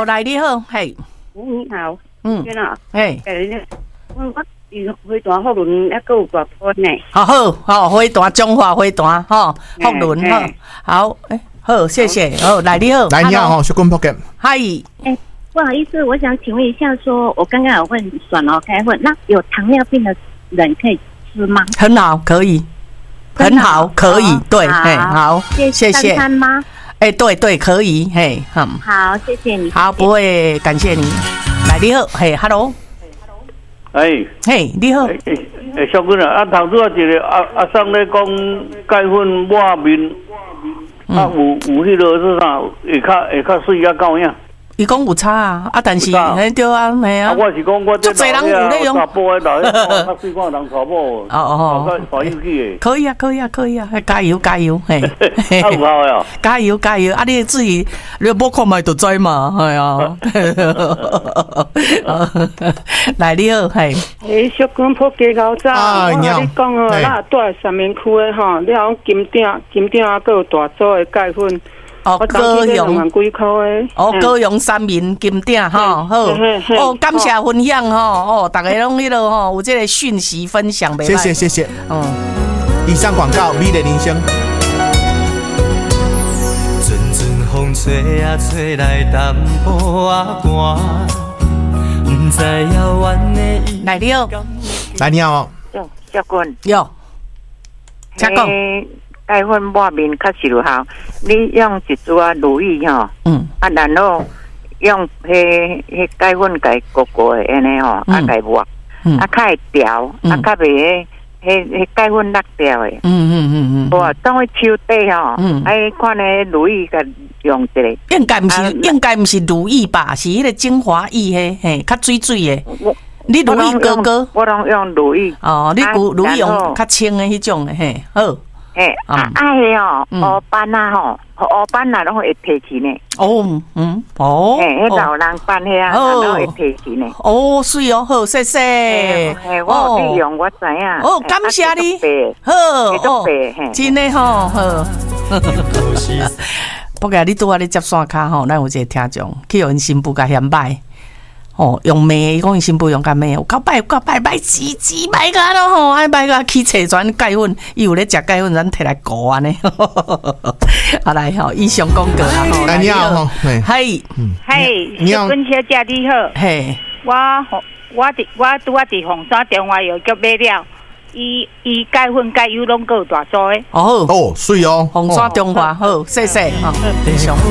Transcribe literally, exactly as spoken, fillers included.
好，来你好，嘿， 你好， 嗯， 你好， 嘿， 我我伊飞弹福轮还佫有大波呢。 好好好，飞弹中华飞弹吼，福轮好，好，诶，好，谢谢，好，来你好， 来你好，小坤 Pocket， 嗨， 哎，不好意思，我想请问一下，说我刚刚有问转了开问，那有糖尿病的人可以吃吗？ 很好，可以，很好，可以，对，嘿，好，谢谢。 三餐吗？ 哎，对对，可以，嘿，嗯， 好，谢谢你。 好，不会，感谢你。来，你好，嘿 ，hello。 哎， 嘿，你好。 哎，哎，小君啊，啊，头拄啊一个阿阿桑咧讲钙粉抹面，啊有有迄落是啥？会较会较水较高样。 伊讲有差啊，啊，但是嘿对啊，嘿啊。 我是讲我这老人有咧用。 查甫诶老迄较水看人查某。 哦哦。 跑进去诶。 可以啊，可以啊，可以啊，加油加油，嘿。 啊有效诶。 加油加油，啊你自己你摸看卖就知嘛，系啊。来你好，嘿。 诶，小君破鸡高早，我甲你讲哦，咱住在三明区诶吼，了金鼎金鼎啊，佫有大组诶钙粉。 哦，高雄几块诶？ 哦，高雄三民金鼎吼，好哦，感谢分享吼，哦，大家拢迄落吼有这个讯息分享袂歹。 谢谢谢谢。嗯，以上广告，美的铃声。阵阵风吹啊吹来淡薄啊寒，不知遥远的。来你好，来你好， 哟，小君， 哟，请讲。 钙粉抹面较实有效，你用一株啊如意吼，嗯，啊然后用迄迄钙粉解过过的安尼吼，啊解抹，嗯，啊较会调，啊较袂迄迄迄钙粉落掉的，嗯嗯嗯嗯，哇，当去手底吼，嗯，哎，看咧如意甲用一个， 应该毋是，应该毋是如意吧？是迄个精华液嘿，嘿，较水水的。你如意哥哥， 我拢用如意， 哦，你如如意用较清的迄种的嘿，好。 诶，啊，啊迄哦，黑斑啊吼，黑斑啊，拢会提起呢。 哦，嗯，哦， 诶，迄老人斑遐啊，拢会提起呢。 哦，水哦，好，谢谢。 诶，我有用，我知影。 哦，感谢你。好，哦，真诶吼，好。不过你拄啊咧接线卡吼，咱有一个听众去用因新妇甲嫌歹。哦，用骂，伊讲伊新妇用甲骂，有够歹，有够歹，歹死死歹甲咯吼，爱歹甲去找转钙粉，伊有咧食钙粉，咱摕来顾安尼。好来吼，以上广告啦吼。 你好， 嘿， 嘿，小君小姐你好， 嘿， 我我伫我拄啊伫凤山中华药局买了，伊伊钙粉钙油拢够大组诶。 哦哦，水哦， 凤山中华好，谢谢哈，非常。